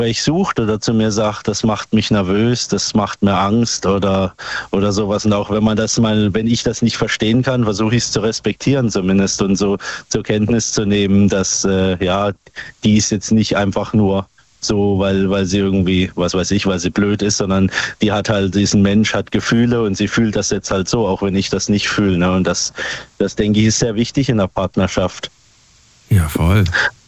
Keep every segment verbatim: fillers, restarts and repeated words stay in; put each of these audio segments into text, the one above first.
Gespräch sucht oder zu mir sagt, das macht mich nervös, das macht mir Angst oder, oder sowas. Und auch wenn man das mal, wenn ich das nicht verstehen kann, versuche ich es zu respektieren zumindest und so zur Kenntnis zu nehmen, dass, äh, ja, die ist jetzt nicht einfach nur so, weil, weil sie irgendwie, was weiß ich, weil sie blöd ist, sondern die hat halt, diesen Mensch hat Gefühle und sie fühlt das jetzt halt so, auch wenn ich das nicht fühle. Ne? Und das, das denke ich, ist sehr wichtig in der Partnerschaft. Ja, voll.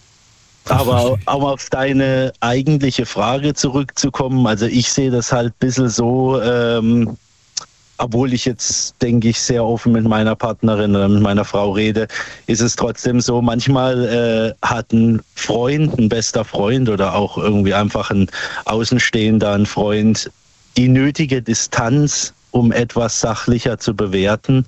Aber um auf deine eigentliche Frage zurückzukommen, also ich sehe das halt ein bisschen so, ähm, obwohl ich jetzt, denke ich, sehr offen mit meiner Partnerin oder mit meiner Frau rede, ist es trotzdem so, manchmal äh, hat ein Freund, ein bester Freund oder auch irgendwie einfach ein Außenstehender, ein Freund, die nötige Distanz, um etwas sachlicher zu bewerten,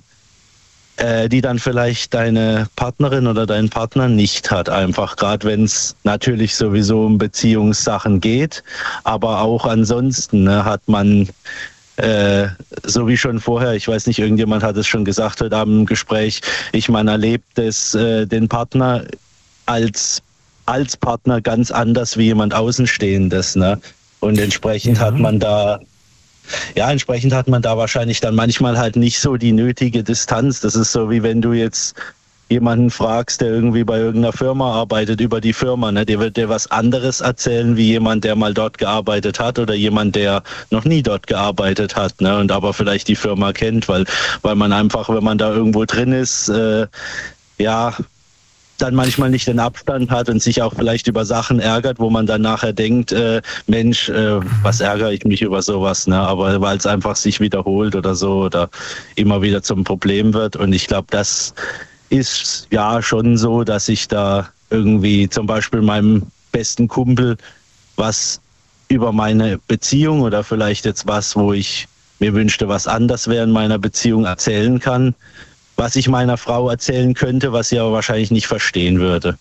äh, die dann vielleicht deine Partnerin oder dein Partner nicht hat. Einfach gerade, wenn es natürlich sowieso um Beziehungssachen geht, aber auch ansonsten, ne, hat man Äh, so wie schon vorher, ich weiß nicht, irgendjemand hat es schon gesagt heute Abend im Gespräch, ich meine, erlebt es, äh, den Partner als, als Partner ganz anders wie jemand Außenstehendes, ne? Und entsprechend ja. hat man da, ja, entsprechend hat man da wahrscheinlich dann manchmal halt nicht so die nötige Distanz. Das ist so, wie wenn du jetzt jemanden fragst, der irgendwie bei irgendeiner Firma arbeitet, über die Firma, ne? Der wird dir was anderes erzählen, wie jemand, der mal dort gearbeitet hat oder jemand, der noch nie dort gearbeitet hat, ne? Und aber vielleicht die Firma kennt, weil, weil man einfach, wenn man da irgendwo drin ist, äh, ja, dann manchmal nicht den Abstand hat und sich auch vielleicht über Sachen ärgert, wo man dann nachher denkt, äh, Mensch, äh, was ärgere ich mich über sowas, ne? Aber weil es einfach sich wiederholt oder so oder immer wieder zum Problem wird. Und ich glaube, das ist ja schon so, dass ich da irgendwie zum Beispiel meinem besten Kumpel was über meine Beziehung oder vielleicht jetzt was, wo ich mir wünschte, was anders wäre in meiner Beziehung, erzählen kann, was ich meiner Frau erzählen könnte, was sie aber wahrscheinlich nicht verstehen würde.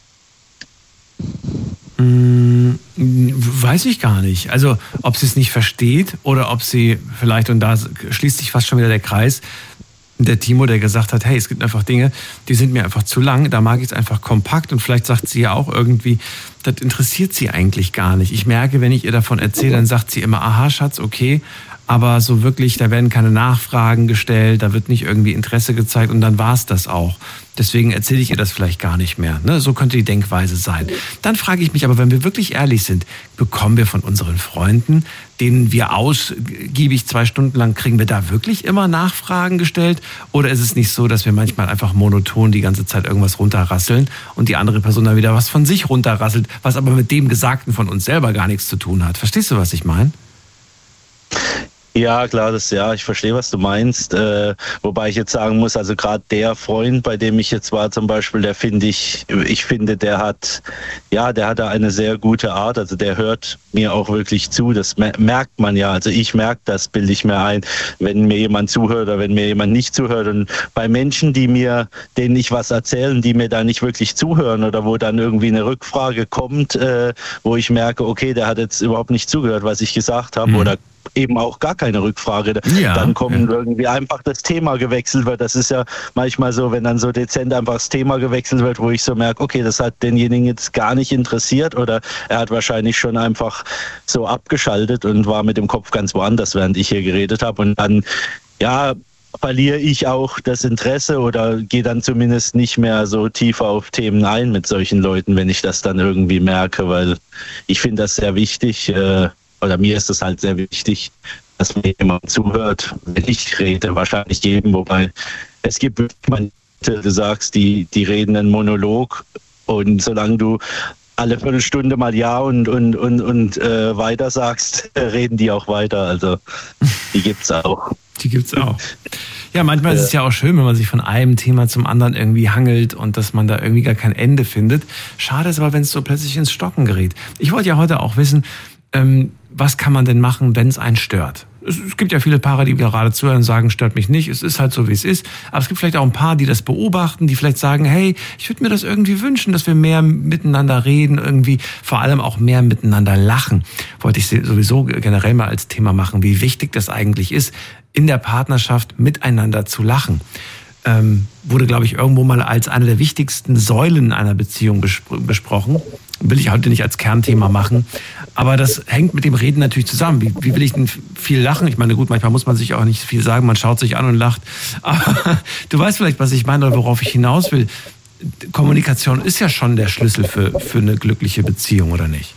Hm, weiß ich gar nicht. Also ob sie es nicht versteht oder ob sie vielleicht, und da schließt sich fast schon wieder der Kreis, der Timo, der gesagt hat, hey, es gibt einfach Dinge, die sind mir einfach zu lang, da mag ich es einfach kompakt, und vielleicht sagt sie ja auch irgendwie, das interessiert sie eigentlich gar nicht. Ich merke, wenn ich ihr davon erzähle, dann sagt sie immer, aha, Schatz, okay, aber so wirklich, da werden keine Nachfragen gestellt, da wird nicht irgendwie Interesse gezeigt und dann war es das auch. Deswegen erzähle ich ihr das vielleicht gar nicht mehr. Ne? So könnte die Denkweise sein. Dann frage ich mich aber, wenn wir wirklich ehrlich sind, bekommen wir von unseren Freunden, denen wir ausgiebig zwei Stunden lang, kriegen wir da wirklich immer Nachfragen gestellt? Oder ist es nicht so, dass wir manchmal einfach monoton die ganze Zeit irgendwas runterrasseln und die andere Person dann wieder was von sich runterrasselt, was aber mit dem Gesagten von uns selber gar nichts zu tun hat? Verstehst du, was ich meine? Ja, klar, das ja, ich verstehe, was du meinst. Äh, wobei ich jetzt sagen muss, also gerade der Freund, bei dem ich jetzt war zum Beispiel, der finde ich, ich finde, der hat, ja, der hat da eine sehr gute Art. Also der hört mir auch wirklich zu. Das merkt man ja. Also ich merke das, bilde ich mir ein, wenn mir jemand zuhört oder wenn mir jemand nicht zuhört. Und bei Menschen, die mir, denen ich was erzählen, die mir da nicht wirklich zuhören oder wo dann irgendwie eine Rückfrage kommt, äh, wo ich merke, okay, der hat jetzt überhaupt nicht zugehört, was ich gesagt habe, mhm. oder eben auch gar keine Rückfrage, ja, dann kommen ja. irgendwie einfach das Thema gewechselt wird. Das ist ja manchmal so, wenn dann so dezent einfach das Thema gewechselt wird, wo ich so merke, okay, das hat denjenigen jetzt gar nicht interessiert oder er hat wahrscheinlich schon einfach so abgeschaltet und war mit dem Kopf ganz woanders, während ich hier geredet habe. Und dann, ja, verliere ich auch das Interesse oder gehe dann zumindest nicht mehr so tiefer auf Themen ein mit solchen Leuten, wenn ich das dann irgendwie merke, weil ich finde das sehr wichtig, äh, oder mir ist es halt sehr wichtig, dass mir jemand zuhört, wenn ich rede, wahrscheinlich jedem, wobei es gibt manche, du sagst, die, die reden einen Monolog und solange du alle Viertelstunde mal Ja und, und, und, und äh, weiter sagst, reden die auch weiter, also die gibt's auch. Die gibt's auch. Ja, manchmal ist es ja auch schön, wenn man sich von einem Thema zum anderen irgendwie hangelt und dass man da irgendwie gar kein Ende findet. Schade ist aber, wenn es so plötzlich ins Stocken gerät. Ich wollte ja heute auch wissen, ähm, was kann man denn machen, wenn es einen stört? Es, es gibt ja viele Paare, die gerade zuhören und sagen, stört mich nicht, es ist halt so, wie es ist. Aber es gibt vielleicht auch ein paar, die das beobachten, die vielleicht sagen, hey, ich würde mir das irgendwie wünschen, dass wir mehr miteinander reden, irgendwie vor allem auch mehr miteinander lachen. Wollte ich sowieso generell mal als Thema machen, wie wichtig das eigentlich ist, in der Partnerschaft miteinander zu lachen. Ähm, wurde, glaube ich, irgendwo mal als eine der wichtigsten Säulen einer Beziehung bespr- besprochen. will ich heute nicht als Kernthema machen. Aber das hängt mit dem Reden natürlich zusammen. Wie, wie will ich denn viel lachen? Ich meine, gut, manchmal muss man sich auch nicht viel sagen, man schaut sich an und lacht. Aber du weißt vielleicht, was ich meine oder worauf ich hinaus will. Kommunikation ist ja schon der Schlüssel für, für eine glückliche Beziehung, oder nicht?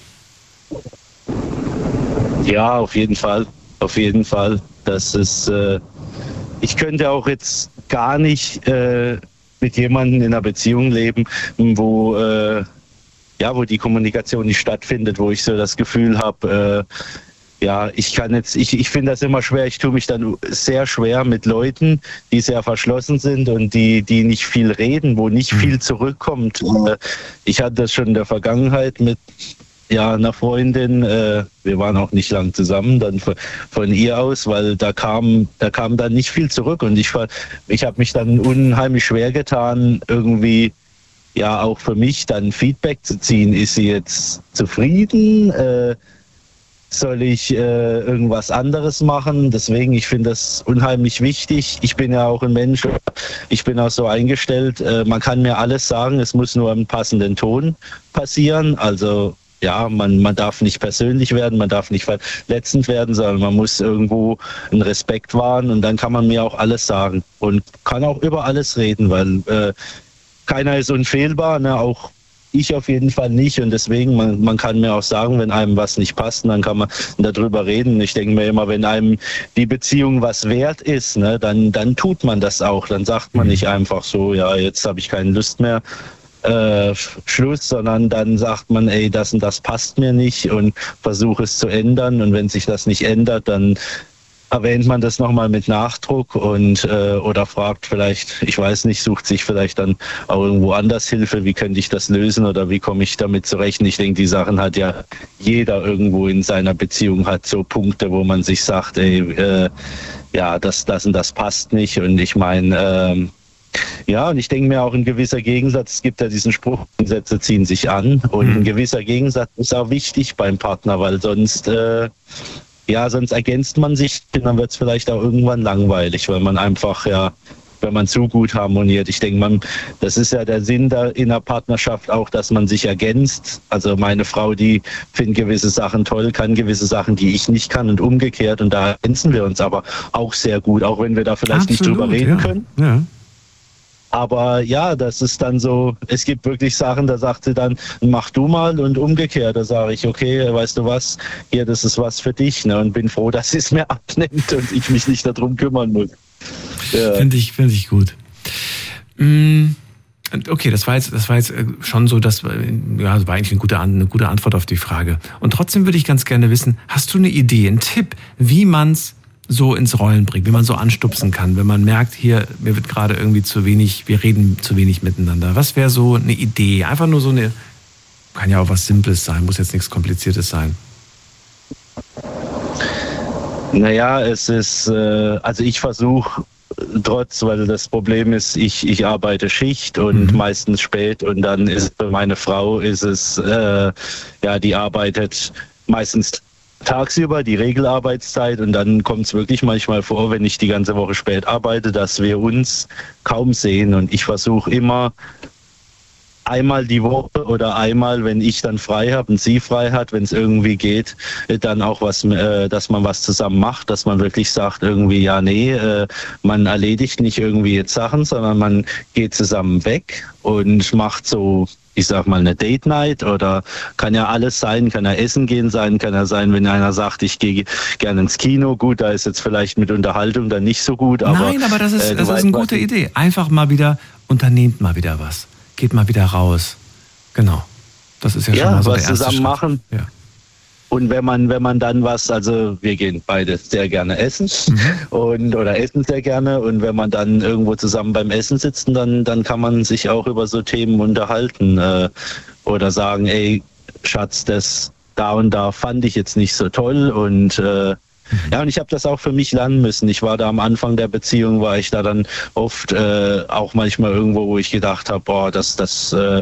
Ja, auf jeden Fall. Auf jeden Fall. Das ist, äh, ich könnte auch jetzt gar nicht äh, mit jemandem in einer Beziehung leben, wo, äh, ja, wo die Kommunikation nicht stattfindet, wo ich so das Gefühl habe, äh, ja, ich kann jetzt, ich, ich finde das immer schwer, ich tue mich dann sehr schwer mit Leuten, die sehr verschlossen sind und die, die nicht viel reden, wo nicht viel zurückkommt. Ich hatte das schon in der Vergangenheit mit ja, einer Freundin, äh, wir waren auch nicht lang zusammen, dann von, von ihr aus, weil da kam, da kam dann nicht viel zurück und ich, ich habe mich dann unheimlich schwer getan, irgendwie ja auch für mich dann Feedback zu ziehen. Ist sie jetzt zufrieden? Äh, Soll ich äh, irgendwas anderes machen? Deswegen, ich finde das unheimlich wichtig. Ich bin ja auch ein Mensch, ich bin auch so eingestellt, äh, man kann mir alles sagen, es muss nur im passenden Ton passieren. Also ja, man, man darf nicht persönlich werden, man darf nicht verletzend werden, sondern man muss irgendwo einen Respekt wahren und dann kann man mir auch alles sagen und kann auch über alles reden, weil äh, keiner ist unfehlbar, ne? Auch ich auf jeden Fall nicht und deswegen, man, man kann mir auch sagen, wenn einem was nicht passt, dann kann man darüber reden. Ich denke mir immer, wenn einem die Beziehung was wert ist, ne, dann, dann tut man das auch. Dann sagt man nicht einfach so, ja, jetzt habe ich keine Lust mehr, äh, Schluss, sondern dann sagt man, ey, das und das passt mir nicht und versuche es zu ändern und wenn sich das nicht ändert, dann erwähnt man das nochmal mit Nachdruck und äh, oder fragt vielleicht, ich weiß nicht, sucht sich vielleicht dann auch irgendwo anders Hilfe, wie könnte ich das lösen oder wie komme ich damit zurecht. Ich denke, die Sachen hat ja jeder irgendwo in seiner Beziehung, hat so Punkte, wo man sich sagt, ey, äh, ja, das, das und das passt nicht und ich meine, ähm, ja, und ich denke mir auch ein gewisser Gegensatz, es gibt ja diesen Spruch, Gegensätze ziehen sich an und ein gewisser Gegensatz ist auch wichtig beim Partner, weil sonst äh, ja, sonst ergänzt man sich, dann wird es vielleicht auch irgendwann langweilig, weil man einfach, ja, wenn man zu gut harmoniert. Ich denke, man, das ist ja der Sinn da in der Partnerschaft auch, dass man sich ergänzt. Also meine Frau, die findet gewisse Sachen toll, kann gewisse Sachen, die ich nicht kann und umgekehrt. Und da ergänzen wir uns aber auch sehr gut, auch wenn wir da vielleicht Absolut, nicht drüber reden ja. können. Ja. Aber ja, das ist dann so, es gibt wirklich Sachen, da sagt sie dann, mach du mal und umgekehrt. Da sage ich, okay, weißt du was, hier, das ist was für dich, ne? Und bin froh, dass sie es mir abnimmt und ich mich nicht darum kümmern muss. Ja. Finde ich, finde ich gut. Okay, das war jetzt, das war jetzt schon so, dass, ja, das war eigentlich eine gute, eine gute Antwort auf die Frage. Und trotzdem würde ich ganz gerne wissen, hast du eine Idee, einen Tipp, wie man's so ins Rollen bringt, wie man so anstupsen kann, wenn man merkt, hier, mir wird gerade irgendwie zu wenig, wir reden zu wenig miteinander. Was wäre so eine Idee? Einfach nur so eine, kann ja auch was Simples sein, muss jetzt nichts Kompliziertes sein. Naja, es ist, äh, also ich versuche trotz, weil das Problem ist, ich, ich arbeite Schicht und mhm. meistens spät und dann ist für meine Frau ist es, äh, ja, die arbeitet meistens tagsüber, die Regelarbeitszeit und dann kommt es wirklich manchmal vor, wenn ich die ganze Woche spät arbeite, dass wir uns kaum sehen und ich versuche immer einmal die Woche oder einmal, wenn ich dann frei habe und sie frei hat, wenn es irgendwie geht, dann auch was, äh, dass man was zusammen macht, dass man wirklich sagt irgendwie, ja, nee, äh, man erledigt nicht irgendwie jetzt Sachen, sondern man geht zusammen weg und macht so, ich sag mal, eine Date Night oder kann ja alles sein, kann ja essen gehen sein, kann ja sein, wenn einer sagt, ich gehe gerne ins Kino, gut, da ist jetzt vielleicht mit Unterhaltung dann nicht so gut, aber... Nein, aber das ist, äh, das ist eine gute Idee. Einfach mal wieder, unternehmt mal wieder was. Geht mal wieder raus. Genau. Das ist ja, ja schon mal so was der erste zusammen Schritt. machen. Ja. Und wenn man, wenn man dann was, also wir gehen beide sehr gerne essen mhm. und oder essen sehr gerne und wenn man dann irgendwo zusammen beim Essen sitzen, dann, dann kann man sich auch über so Themen unterhalten äh, oder sagen, ey, Schatz, das da und da fand ich jetzt nicht so toll und äh, ja, und ich habe das auch für mich lernen müssen. Ich war da am Anfang der Beziehung, war ich da dann oft äh, auch manchmal irgendwo, wo ich gedacht habe, boah, das, das äh,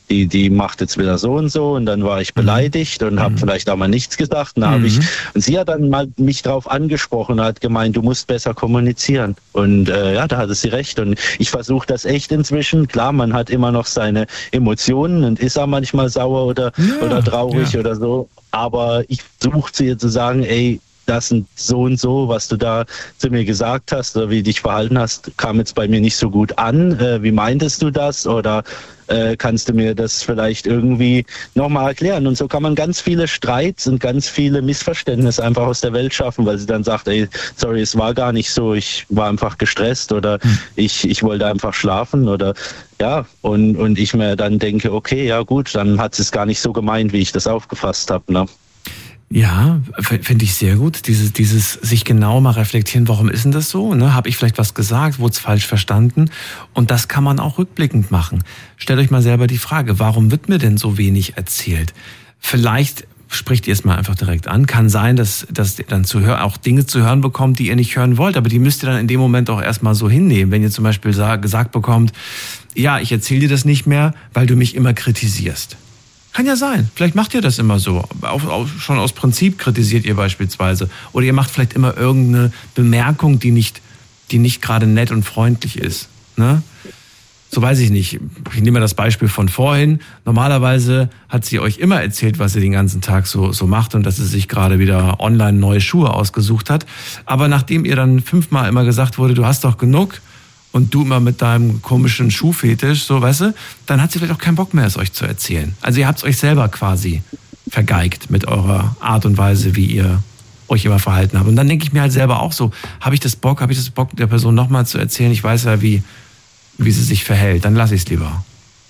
die, die macht jetzt wieder so und so und dann war ich beleidigt und habe mhm. vielleicht auch mal nichts gesagt. Und, dann mhm. ich, und sie hat dann mal mich drauf angesprochen und hat gemeint, du musst besser kommunizieren. Und äh, ja, da hatte sie recht. Und ich versuche das echt inzwischen. Klar, man hat immer noch seine Emotionen und ist auch manchmal sauer oder, ja, oder traurig ja. oder so. Aber ich versuche zu ihr zu sagen, ey, das und so und so, was du da zu mir gesagt hast oder wie du dich verhalten hast, kam jetzt bei mir nicht so gut an. Äh, wie meintest du das? Oder äh, kannst du mir das vielleicht irgendwie nochmal erklären? Und so kann man ganz viele Streits und ganz viele Missverständnisse einfach aus der Welt schaffen, weil sie dann sagt, ey, sorry, es war gar nicht so, ich war einfach gestresst oder hm. ich, ich wollte einfach schlafen oder ja, und, und ich mir dann denke, okay, ja gut, dann hat sie es gar nicht so gemeint, wie ich das aufgefasst habe, ne? Ja, finde ich sehr gut. Dieses, dieses sich genau mal reflektieren, warum ist denn das so? Ne? Habe ich vielleicht was gesagt, wurde es falsch verstanden? Und das kann man auch rückblickend machen. Stellt euch mal selber die Frage, warum wird mir denn so wenig erzählt? Vielleicht spricht ihr es mal einfach direkt an. Kann sein, dass, dass ihr dann zu hören, auch Dinge zu hören bekommt, die ihr nicht hören wollt. Aber die müsst ihr dann in dem Moment auch erstmal so hinnehmen. Wenn ihr zum Beispiel gesagt bekommt, ja, ich erzähle dir das nicht mehr, weil du mich immer kritisierst. Kann ja sein. Vielleicht macht ihr das immer so. Auch, auch schon aus Prinzip kritisiert ihr beispielsweise. Oder ihr macht vielleicht immer irgendeine Bemerkung, die nicht, die nicht gerade nett und freundlich ist. Ne? So weiß ich nicht. Ich nehme mal das Beispiel von vorhin. Normalerweise hat sie euch immer erzählt, was sie den ganzen Tag so, so macht und dass sie sich gerade wieder online neue Schuhe ausgesucht hat. Aber nachdem ihr dann fünfmal immer gesagt wurde, du hast doch genug, und du immer mit deinem komischen Schuhfetisch, so, weißt du, dann hat sie vielleicht auch keinen Bock mehr, es euch zu erzählen. Also ihr habt es euch selber quasi vergeigt mit eurer Art und Weise, wie ihr euch immer verhalten habt. Und dann denke ich mir halt selber auch so, habe ich das Bock, habe ich das Bock, der Person nochmal zu erzählen? Ich weiß ja, wie, wie sie sich verhält. Dann lasse ich es lieber.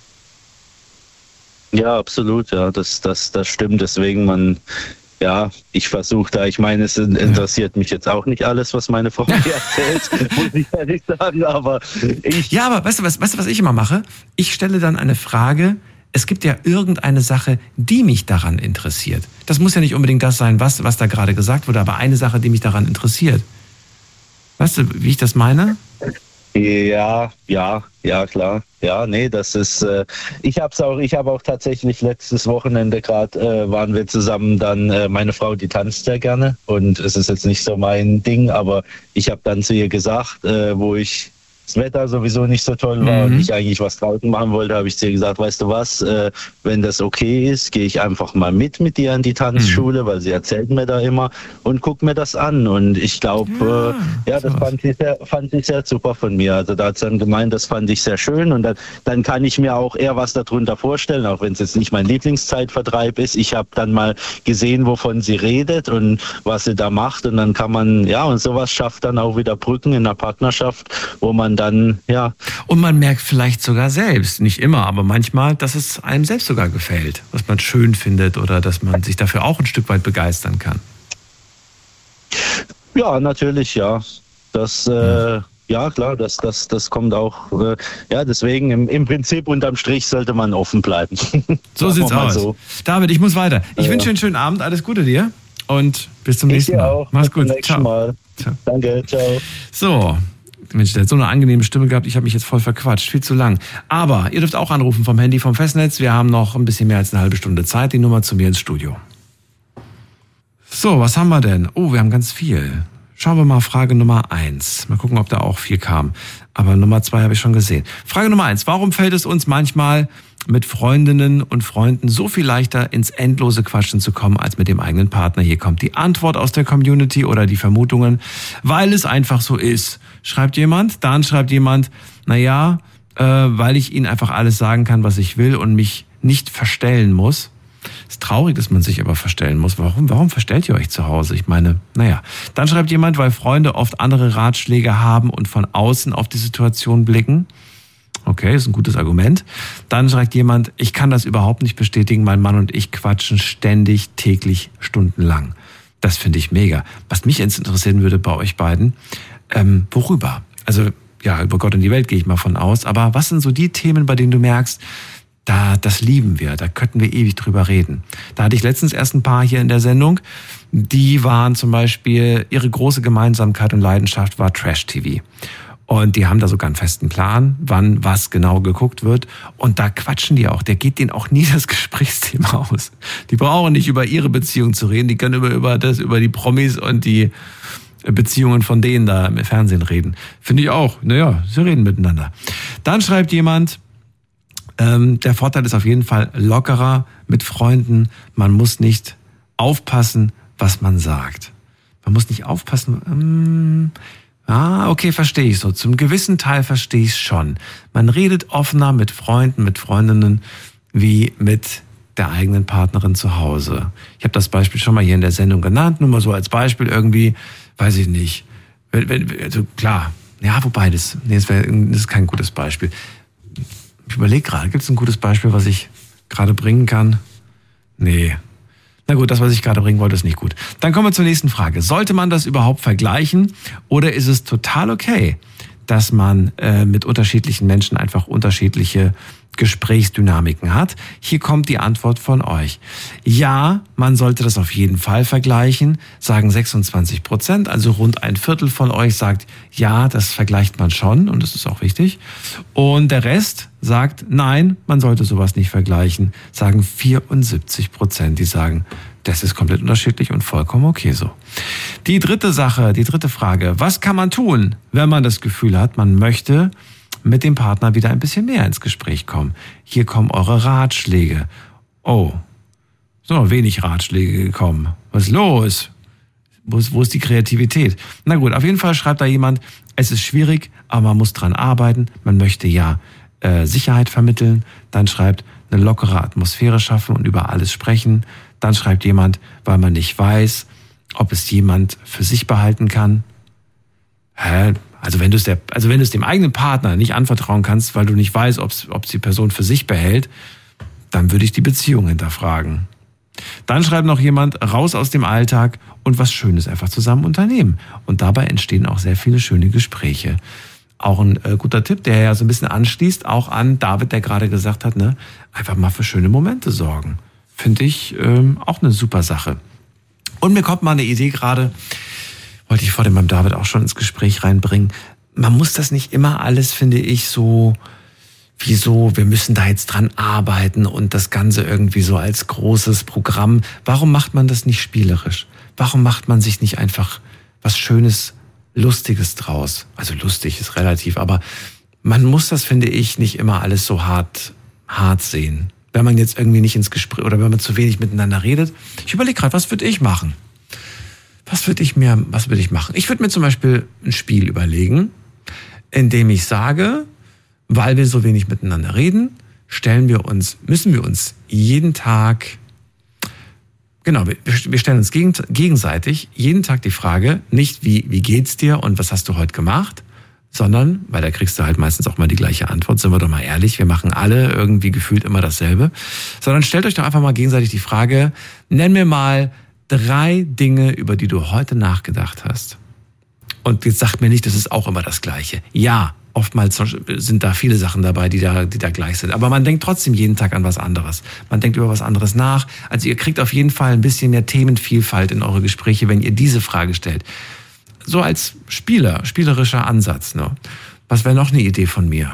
Ja, absolut, ja, das, das, das stimmt. Deswegen, man... Ja, ich versuche da, ich meine, es interessiert mich jetzt auch nicht alles, was meine Frau mir erzählt, muss ich ehrlich sagen, aber ich... Ja, aber weißt du, was, weißt du, was ich immer mache? Ich stelle dann eine Frage, es gibt ja irgendeine Sache, die mich daran interessiert. Das muss ja nicht unbedingt das sein, was, was da gerade gesagt wurde, aber eine Sache, die mich daran interessiert. Weißt du, wie ich das meine? Ja, ja, ja, klar. Ja, nee, das ist, äh, ich hab's auch, ich habe auch tatsächlich letztes Wochenende gerade, äh, waren wir zusammen dann, äh, meine Frau, die tanzt sehr gerne und es ist jetzt nicht so mein Ding, aber ich habe dann zu ihr gesagt, äh, wo ich das Wetter sowieso nicht so toll war mhm. und ich eigentlich was draußen machen wollte, habe ich zu ihr gesagt, weißt du was, äh, wenn das okay ist, gehe ich einfach mal mit mit dir in die Tanzschule, mhm. weil sie erzählt mir da immer und guck mir das an und ich glaube, ja, äh, ja das fand ich, sehr, fand ich sehr super von mir. Also da hat sie dann gemeint, das fand ich sehr schön und dann, dann kann ich mir auch eher was darunter vorstellen, auch wenn es jetzt nicht mein Lieblingszeitvertreib ist. Ich habe dann mal gesehen, wovon sie redet und was sie da macht und dann kann man, ja, und sowas schafft dann auch wieder Brücken in der Partnerschaft, wo man dann, ja. Und man merkt vielleicht sogar selbst, nicht immer, aber manchmal, dass es einem selbst sogar gefällt, was man schön findet oder dass man sich dafür auch ein Stück weit begeistern kann. Ja, natürlich, ja. Das, äh, ja klar, das, das, das kommt auch, äh, ja, deswegen im, im Prinzip unterm Strich sollte man offen bleiben. So sieht's aus. So. David, ich muss weiter. Ich ja. wünsche dir einen schönen Abend, alles Gute dir und bis zum ich nächsten Mal. Auch. Mach's bis gut. Ciao. Mal. Ciao. Danke, ciao. So. Mensch, der hat so eine angenehme Stimme gehabt, ich habe mich jetzt voll verquatscht, viel zu lang. Aber ihr dürft auch anrufen vom Handy, vom Festnetz. Wir haben noch ein bisschen mehr als eine halbe Stunde Zeit. Die Nummer zu mir ins Studio. So, was haben wir denn? Oh, wir haben ganz viel. Schauen wir mal Frage Nummer eins. Mal gucken, ob da auch viel kam. Aber Nummer zwei habe ich schon gesehen. Frage Nummer eins. Warum fällt es uns manchmal mit Freundinnen und Freunden so viel leichter ins endlose Quatschen zu kommen als mit dem eigenen Partner? Hier kommt die Antwort aus der Community oder die Vermutungen. Weil es einfach so ist. Schreibt jemand, dann schreibt jemand, naja, äh, weil ich ihnen einfach alles sagen kann, was ich will und mich nicht verstellen muss. Ist traurig, dass man sich aber verstellen muss. Warum? Warum verstellt ihr euch zu Hause? Ich meine, naja. Dann schreibt jemand, weil Freunde oft andere Ratschläge haben und von außen auf die Situation blicken. Okay, ist ein gutes Argument. Dann schreibt jemand, ich kann das überhaupt nicht bestätigen. Mein Mann und ich quatschen ständig, täglich, stundenlang. Das finde ich mega. Was mich jetzt interessieren würde bei euch beiden, ähm, worüber? Also, ja, über Gott und die Welt gehe ich mal von aus. Aber was sind so die Themen, bei denen du merkst, da, das lieben wir, da könnten wir ewig drüber reden. Da hatte ich letztens erst ein paar hier in der Sendung, die waren zum Beispiel, ihre große Gemeinsamkeit und Leidenschaft war Trash-T V. Und die haben da sogar einen festen Plan, wann was genau geguckt wird. Und da quatschen die auch. Der geht denen auch nie das Gesprächsthema aus. Die brauchen nicht über ihre Beziehung zu reden. Die können über, über das, über die Promis und die Beziehungen von denen da im Fernsehen reden. Finde ich auch. Naja, sie reden miteinander. Dann schreibt jemand, ähm, der Vorteil ist auf jeden Fall lockerer mit Freunden. Man muss nicht aufpassen, was man sagt. Man muss nicht aufpassen. Ähm, Ah, okay, verstehe ich so. Zum gewissen Teil verstehe ich es schon. Man redet offener mit Freunden, mit Freundinnen, wie mit der eigenen Partnerin zu Hause. Ich habe das Beispiel schon mal hier in der Sendung genannt, nur mal so als Beispiel irgendwie, weiß ich nicht. Also klar, ja, wobei, das, nee, das, wär, das ist kein gutes Beispiel. Ich überlege gerade, gibt es ein gutes Beispiel, was ich gerade bringen kann? Nee. Na gut, das, was ich gerade bringen wollte, ist nicht gut. Dann kommen wir zur nächsten Frage. Sollte man das überhaupt vergleichen oder ist es total okay, dass man äh, mit unterschiedlichen Menschen einfach unterschiedliche Gesprächsdynamiken hat? Hier kommt die Antwort von euch. Ja, man sollte das auf jeden Fall vergleichen, sagen sechsundzwanzig Prozent, also rund ein Viertel von euch sagt, ja, das vergleicht man schon und das ist auch wichtig. Und der Rest sagt, nein, man sollte sowas nicht vergleichen, sagen vierundsiebzig Prozent, die sagen, das ist komplett unterschiedlich und vollkommen okay so. Die dritte Sache, die dritte Frage, was kann man tun, wenn man das Gefühl hat, man möchte mit dem Partner wieder ein bisschen mehr ins Gespräch kommen? Hier kommen eure Ratschläge. Oh, so wenig Ratschläge gekommen. Was ist los? Wo ist, wo ist die Kreativität? Na gut, auf jeden Fall schreibt da jemand, es ist schwierig, aber man muss dran arbeiten. Man möchte ja äh, Sicherheit vermitteln. Dann schreibt, eine lockere Atmosphäre schaffen und über alles sprechen. Dann schreibt jemand, weil man nicht weiß, ob es jemand für sich behalten kann. Hä? Also wenn du es der, also wenn du es dem eigenen Partner nicht anvertrauen kannst, weil du nicht weißt, ob es die Person für sich behält, dann würde ich die Beziehung hinterfragen. Dann schreibt noch jemand, raus aus dem Alltag und was Schönes einfach zusammen unternehmen. Und dabei entstehen auch sehr viele schöne Gespräche. Auch ein äh, guter Tipp, der ja so ein bisschen anschließt, auch an David, der gerade gesagt hat, ne, einfach mal für schöne Momente sorgen. Finde ich ähm, auch eine super Sache. Und mir kommt mal eine Idee gerade, wollte ich vor dem beim David auch schon ins Gespräch reinbringen. Man muss das nicht immer alles, finde ich, so, wieso, wir müssen da jetzt dran arbeiten und das Ganze irgendwie so als großes Programm. Warum macht man das nicht spielerisch? Warum macht man sich nicht einfach was Schönes, Lustiges draus? Also lustig ist relativ, aber man muss das, finde ich, nicht immer alles so hart, hart sehen. Wenn man jetzt irgendwie nicht ins Gespräch oder wenn man zu wenig miteinander redet. Ich überlege gerade, was würde ich machen? Was würde ich mir, was würde ich machen? Ich würde mir zum Beispiel ein Spiel überlegen, in dem ich sage, weil wir so wenig miteinander reden, stellen wir uns, müssen wir uns jeden Tag, genau, wir, wir stellen uns gegen, gegenseitig jeden Tag die Frage, nicht wie, wie geht's dir und was hast du heute gemacht, sondern, weil da kriegst du halt meistens auch mal die gleiche Antwort, sind wir doch mal ehrlich, wir machen alle irgendwie gefühlt immer dasselbe, sondern stellt euch doch einfach mal gegenseitig die Frage, nenn mir mal drei Dinge, über die du heute nachgedacht hast. Und jetzt sagt mir nicht, das ist auch immer das Gleiche. Ja, oftmals sind da viele Sachen dabei, die da, die da gleich sind. Aber man denkt trotzdem jeden Tag an was anderes. Man denkt über was anderes nach. Also ihr kriegt auf jeden Fall ein bisschen mehr Themenvielfalt in eure Gespräche, wenn ihr diese Frage stellt. So als Spieler, spielerischer Ansatz. Ne? Was wäre noch eine Idee von mir?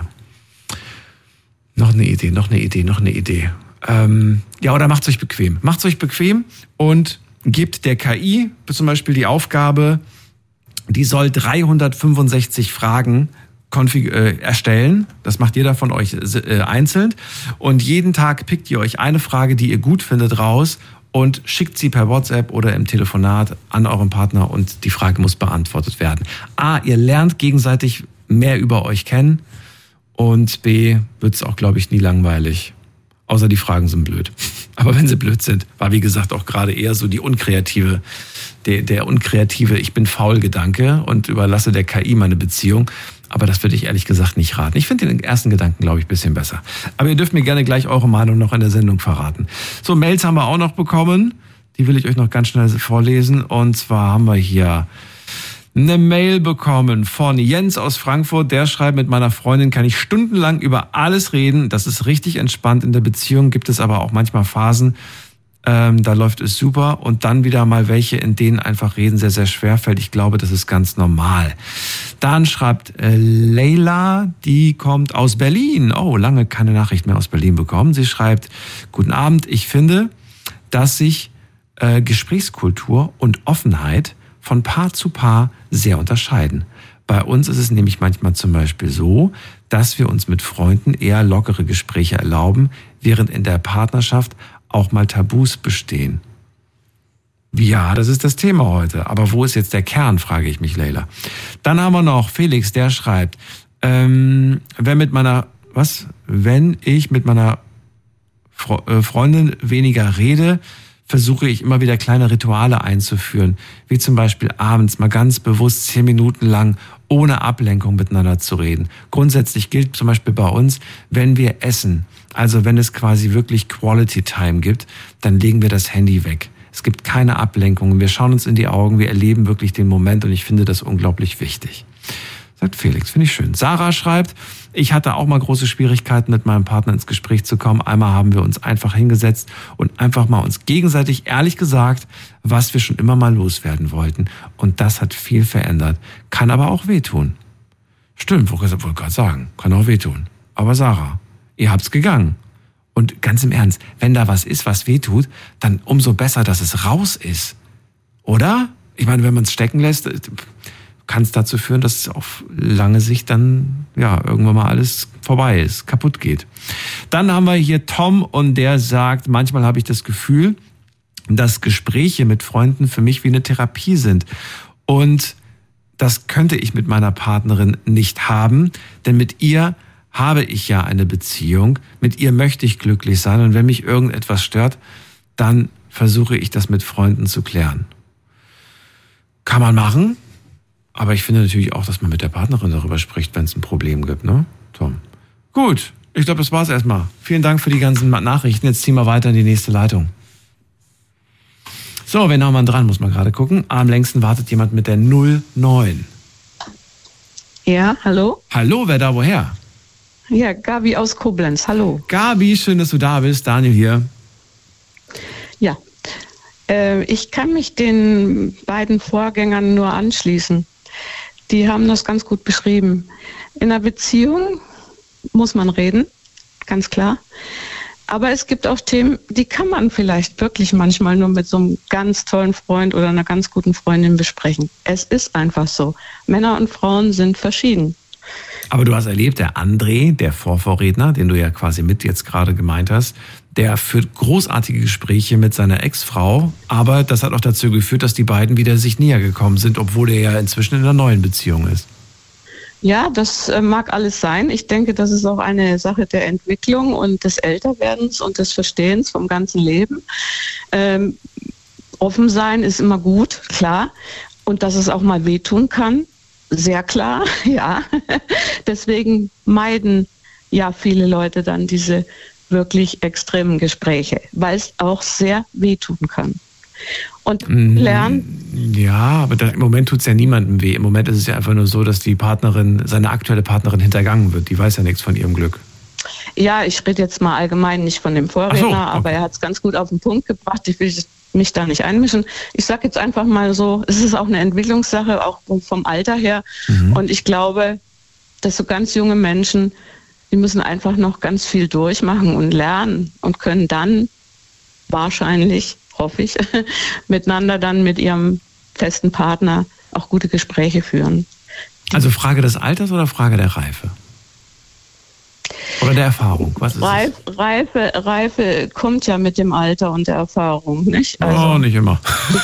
Noch eine Idee, noch eine Idee, noch eine Idee. Ähm, ja, oder macht's euch bequem. Macht's euch bequem und gebt der K I zum Beispiel die Aufgabe, die soll dreihundertfünfundsechzig Fragen konfig- äh, erstellen. Das macht jeder von euch äh, einzeln. Und jeden Tag pickt ihr euch eine Frage, die ihr gut findet, raus und schickt sie per WhatsApp oder im Telefonat an euren Partner und die Frage muss beantwortet werden. A, ihr lernt gegenseitig mehr über euch kennen und B, wird es auch, glaube ich, nie langweilig. Außer die Fragen sind blöd. Aber wenn sie blöd sind, war wie gesagt auch gerade eher so die unkreative, der, der unkreative Ich bin faul Gedanke und überlasse der K I meine Beziehung. Aber das würde ich ehrlich gesagt nicht raten. Ich finde den ersten Gedanken, glaube ich, ein bisschen besser. Aber ihr dürft mir gerne gleich eure Meinung noch in der Sendung verraten. So, Mails haben wir auch noch bekommen. Die will ich euch noch ganz schnell vorlesen. Und zwar haben wir hier eine Mail bekommen von Jens aus Frankfurt. Der schreibt, mit meiner Freundin kann ich stundenlang über alles reden. Das ist richtig entspannt in der Beziehung. Gibt es aber auch manchmal Phasen, Ähm, da läuft es super und dann wieder mal welche, in denen einfach Reden sehr, sehr schwer fällt. Ich glaube, das ist ganz normal. Dann schreibt äh, Leila, die kommt aus Berlin. Oh, lange keine Nachricht mehr aus Berlin bekommen. Sie schreibt, guten Abend, ich finde, dass sich äh, Gesprächskultur und Offenheit von Paar zu Paar sehr unterscheiden. Bei uns ist es nämlich manchmal zum Beispiel so, dass wir uns mit Freunden eher lockere Gespräche erlauben, während in der Partnerschaft auch mal Tabus bestehen. Ja, das ist das Thema heute. Aber wo ist jetzt der Kern, frage ich mich, Leila. Dann haben wir noch Felix, der schreibt, ähm, wenn mit meiner, was? Wenn ich mit meiner Freundin weniger rede, versuche ich immer wieder kleine Rituale einzuführen, wie zum Beispiel abends mal ganz bewusst zehn Minuten lang ohne Ablenkung miteinander zu reden. Grundsätzlich gilt zum Beispiel bei uns, wenn wir essen, also wenn es quasi wirklich Quality Time gibt, dann legen wir das Handy weg. Es gibt keine Ablenkungen, wir schauen uns in die Augen, wir erleben wirklich den Moment und ich finde das unglaublich wichtig. Sagt Felix, finde ich schön. Sarah schreibt, ich hatte auch mal große Schwierigkeiten, mit meinem Partner ins Gespräch zu kommen. Einmal haben wir uns einfach hingesetzt und einfach mal uns gegenseitig ehrlich gesagt, was wir schon immer mal loswerden wollten. Und das hat viel verändert. Kann aber auch wehtun. Stimmt, wollte ich gerade sagen. Kann auch wehtun. Aber Sarah, ihr habt's gegangen. Und ganz im Ernst, wenn da was ist, was wehtut, dann umso besser, dass es raus ist. Oder? Ich meine, wenn man es stecken lässt, kann es dazu führen, dass es auf lange Sicht dann ja irgendwann mal alles vorbei ist, kaputt geht. Dann haben wir hier Tom und der sagt, manchmal habe ich das Gefühl, dass Gespräche mit Freunden für mich wie eine Therapie sind. Und das könnte ich mit meiner Partnerin nicht haben, denn mit ihr habe ich ja eine Beziehung, mit ihr möchte ich glücklich sein und wenn mich irgendetwas stört, dann versuche ich das mit Freunden zu klären. Kann man machen? Aber ich finde natürlich auch, dass man mit der Partnerin darüber spricht, wenn es ein Problem gibt, ne, Tom? Gut, ich glaube, das war's erstmal. Vielen Dank für die ganzen Nachrichten. Jetzt ziehen wir weiter in die nächste Leitung. So, wen haben wir dran, muss man gerade gucken. Am längsten wartet jemand mit der null neun. Ja, hallo? Hallo, wer da woher? Ja, Gabi aus Koblenz, hallo. Gabi, schön, dass du da bist. Daniel hier. Ja, äh, ich kann mich den beiden Vorgängern nur anschließen. Die haben das ganz gut beschrieben. In einer Beziehung muss man reden, ganz klar. Aber es gibt auch Themen, die kann man vielleicht wirklich manchmal nur mit so einem ganz tollen Freund oder einer ganz guten Freundin besprechen. Es ist einfach so. Männer und Frauen sind verschieden. Aber du hast erlebt, der André, der Vorvorredner, den du ja quasi mit jetzt gerade gemeint hast, der führt großartige Gespräche mit seiner Ex-Frau, aber das hat auch dazu geführt, dass die beiden wieder sich näher gekommen sind, obwohl er ja inzwischen in einer neuen Beziehung ist. Ja, das mag alles sein. Ich denke, das ist auch eine Sache der Entwicklung und des Älterwerdens und des Verstehens vom ganzen Leben. Ähm, offen sein ist immer gut, klar. Und dass es auch mal wehtun kann, sehr klar, ja. Deswegen meiden ja viele Leute dann diese wirklich extremen Gespräche, weil es auch sehr wehtun kann. Und lernen. Ja, aber da, im Moment tut es ja niemandem weh. Im Moment ist es ja einfach nur so, dass die Partnerin, seine aktuelle Partnerin hintergangen wird. Die weiß ja nichts von ihrem Glück. Ja, ich rede jetzt mal allgemein nicht von dem Vorredner, so, okay. Aber er hat es ganz gut auf den Punkt gebracht. Ich will mich da nicht einmischen. Ich sage jetzt einfach mal so, es ist auch eine Entwicklungssache, auch vom Alter her. Mhm. Und ich glaube, dass so ganz junge Menschen, die müssen einfach noch ganz viel durchmachen und lernen und können dann wahrscheinlich, hoffe ich, miteinander dann mit ihrem festen Partner auch gute Gespräche führen. Also Frage des Alters oder Frage der Reife? Oder der Erfahrung? Was ist Reif, Reife, Reife kommt ja mit dem Alter und der Erfahrung, nicht? Also, oh, nicht immer.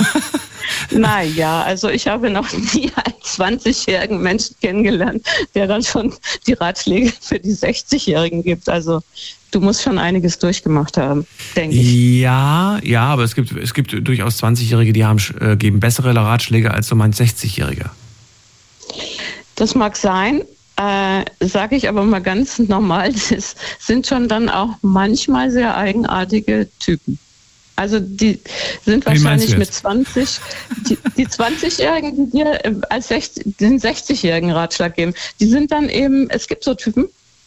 Naja, also ich habe noch nie einen zwanzigjährigen Menschen kennengelernt, der dann schon die Ratschläge für die sechzigjährigen gibt. Also du musst schon einiges durchgemacht haben, denke ich. Ja, ja, aber es gibt, es gibt durchaus zwanzigjährige, die haben, äh, geben bessere Ratschläge als so mein sechzigjähriger. Das mag sein, äh, sage ich aber mal ganz normal, das sind schon dann auch manchmal sehr eigenartige Typen. Also die sind wahrscheinlich mit zwanzig, die, die zwanzigjährigen, die dir als sechzig, den sechzigjährigen Ratschlag geben, die sind dann eben, es gibt so Typen,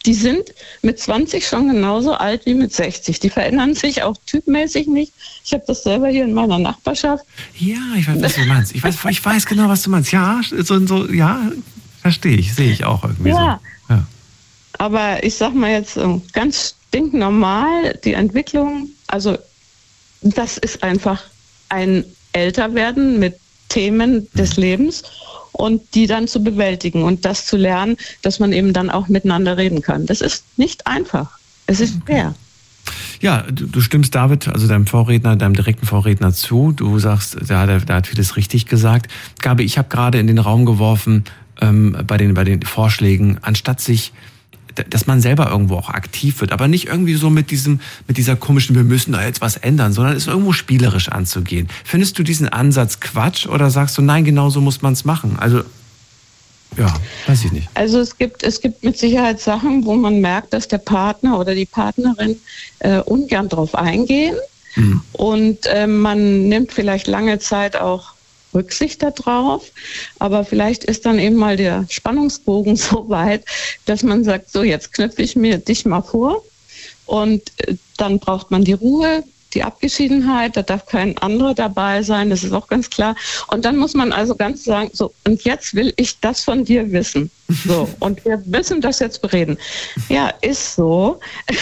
die sind mit zwanzig schon genauso alt wie mit sechzig. Die verändern sich auch typmäßig nicht. Ich habe das selber hier in meiner Nachbarschaft. Ja, ich weiß, was du meinst. Ich weiß, ich weiß genau, was du meinst. Ja, so, so, ja, verstehe ich, sehe ich auch irgendwie ja. so. Ja. Aber ich sag mal jetzt ganz stinknormal, die Entwicklung, also das ist einfach ein Älterwerden mit Themen des Lebens und die dann zu bewältigen und das zu lernen, dass man eben dann auch miteinander reden kann. Das ist nicht einfach. Es ist schwer. Ja, du, du stimmst David, also deinem Vorredner, deinem direkten Vorredner zu. Du sagst, der hat, der hat vieles richtig gesagt. Gabi, ich habe gerade in den Raum geworfen, ähm, bei den, bei den Vorschlägen, anstatt sich, dass man selber irgendwo auch aktiv wird, aber nicht irgendwie so mit diesem, mit dieser komischen, wir müssen da jetzt was ändern, sondern es irgendwo spielerisch anzugehen. Findest du diesen Ansatz Quatsch oder sagst du, nein, genau so muss man es machen? Also, ja, weiß ich nicht. Also es gibt, es gibt mit Sicherheit Sachen, wo man merkt, dass der Partner oder die Partnerin äh, ungern drauf eingehen mhm. und äh, man nimmt vielleicht lange Zeit auch Rücksicht darauf, aber vielleicht ist dann eben mal der Spannungsbogen so weit, dass man sagt, so jetzt knüpfe ich mir dich mal vor und dann braucht man die Ruhe, die Abgeschiedenheit, da darf kein anderer dabei sein, das ist auch ganz klar. Und dann muss man also ganz sagen, so und jetzt will ich das von dir wissen. So, und wir müssen das jetzt bereden. Ja, ist so.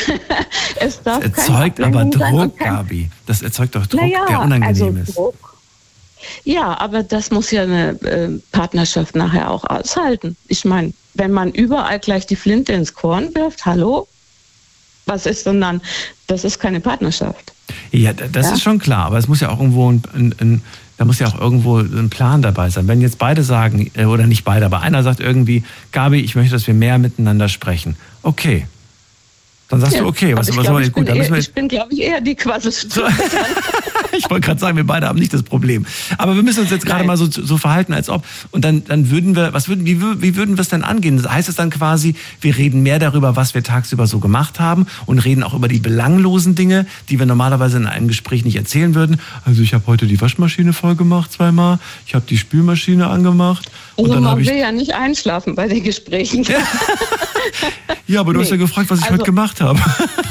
Es darf das erzeugt aber Druck, kein... Gabi. Das erzeugt doch Druck, naja, der unangenehm also ist. Druck. Ja, aber das muss ja eine äh, Partnerschaft nachher auch aushalten. Ich meine, wenn man überall gleich die Flinte ins Korn wirft, hallo? Was ist denn dann? Das ist keine Partnerschaft. Ja, das ja? ist schon klar, aber es muss ja auch irgendwo ein, ein, ein, da muss ja auch irgendwo ein Plan dabei sein. Wenn jetzt beide sagen, oder nicht beide, aber einer sagt irgendwie, Gabi, ich möchte, dass wir mehr miteinander sprechen. Okay. Dann sagst ja, du, okay, was, was soll ich gut? Eher, wir ich bin, glaube ich, eher die Quasselstute. Ich wollte gerade sagen, wir beide haben nicht das Problem. Aber wir müssen uns jetzt gerade mal so, so verhalten, als ob. Und dann, dann würden wir, was würden, wie, wie würden wir es denn angehen? Das heißt es dann quasi, wir reden mehr darüber, was wir tagsüber so gemacht haben und reden auch über die belanglosen Dinge, die wir normalerweise in einem Gespräch nicht erzählen würden. Also ich habe heute die Waschmaschine voll gemacht zweimal, ich habe die Spülmaschine angemacht. Und also dann man ich will ja nicht einschlafen bei den Gesprächen. Ja, aber du nee. hast ja gefragt, was ich also, heute gemacht habe.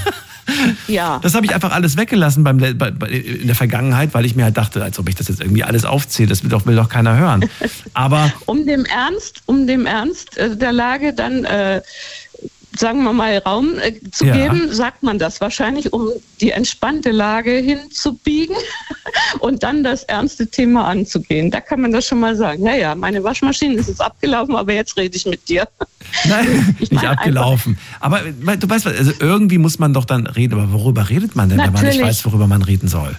Ja. Das habe ich einfach alles weggelassen beim, bei, bei, in der Vergangenheit, weil ich mir halt dachte, als ob ich das jetzt irgendwie alles aufzähle, das will doch, will doch keiner hören. Aber um dem Ernst, um dem Ernst der Lage dann, äh, sagen wir mal, Raum äh, zu ja. geben, sagt man das wahrscheinlich, um die entspannte Lage hinzubiegen und dann das ernste Thema anzugehen. Da kann man das schon mal sagen. Ja, ja, meine Waschmaschine ist jetzt abgelaufen, aber jetzt rede ich mit dir. Nein, ich nicht abgelaufen. Aber du weißt was, also irgendwie muss man doch dann reden. Aber worüber redet man denn, Natürlich. wenn man nicht weiß, worüber man reden soll?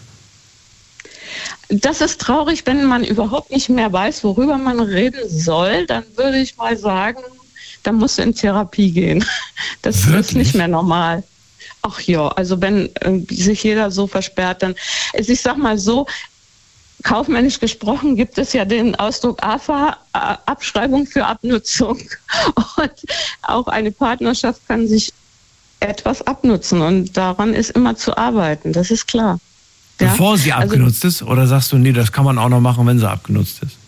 Das ist traurig, wenn man überhaupt nicht mehr weiß, worüber man reden soll. Dann würde ich mal sagen, dann musst du in Therapie gehen. Das Wirklich? ist nicht mehr normal. Ach ja, also wenn äh, sich jeder so versperrt, dann, also ich sag mal so, kaufmännisch gesprochen gibt es ja den Ausdruck A F A, Abschreibung für Abnutzung. Und auch eine Partnerschaft kann sich etwas abnutzen und daran ist immer zu arbeiten, das ist klar. Ja? Bevor sie abgenutzt also, ist? Oder sagst du, nee, das kann man auch noch machen, wenn sie abgenutzt ist?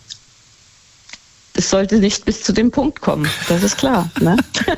Es sollte nicht bis zu dem Punkt kommen, das ist klar. Ne?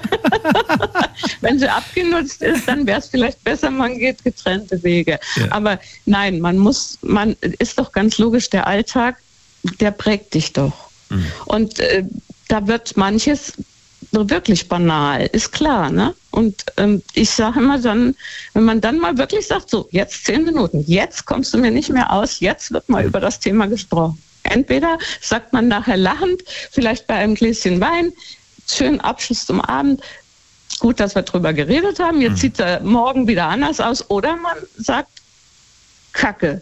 Wenn sie abgenutzt ist, dann wäre es vielleicht besser, man geht getrennte Wege. Ja. Aber nein, man muss, man ist doch ganz logisch, der Alltag, der prägt dich doch. Mhm. Und äh, da wird manches wirklich banal, ist klar. Ne? Und ähm, ich sage immer dann, wenn man dann mal wirklich sagt, so jetzt zehn Minuten, jetzt kommst du mir nicht mehr aus, jetzt wird mal über das Thema gesprochen. Entweder sagt man nachher lachend, vielleicht bei einem Gläschen Wein, schönen Abschluss zum Abend, gut, dass wir drüber geredet haben, jetzt sieht er morgen wieder anders aus, oder man sagt Kacke.